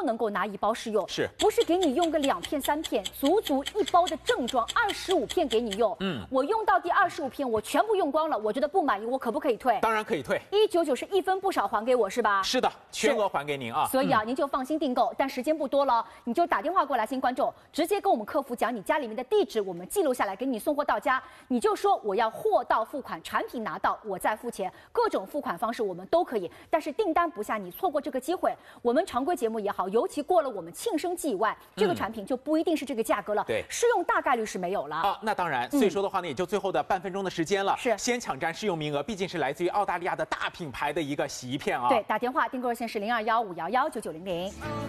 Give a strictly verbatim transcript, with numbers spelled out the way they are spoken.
都能够拿一包试用， 是不是给你用个两片三片，足足一包的正装二十五片给你用？嗯，我用到第二十五片，我全部用光了，我觉得不满意，我可不可以退？ 当然可以退， 一九九是一分不少还给我是吧？ 是的，全额还给您啊。 所以啊，您就放心订购，但时间不多了，你就打电话过来，新观众直接跟我们客服讲你家里面的地址，我们记录下来给你送货到家，你就说我要货到付款，产品拿到我再付钱，各种付款方式我们都可以，但是订单不下，你错过这个机会，我们常规节目也好，尤其过了我们庆生季以外，这个产品就不一定是这个价格了， 对， 试用大概率是没有了啊。那当然，所以说的话呢，也就最后的半分钟的时间了， 是先抢占试用名额，毕竟是来自于澳大利亚的大品牌的一个洗衣片啊。 对，打电话订购热线是零二幺五幺幺九九零零。